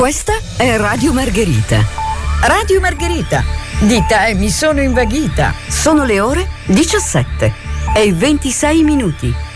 Questa è Radio Margherita. Radio Margherita, di te mi sono invaghita. Sono le ore 17 e 26 minuti.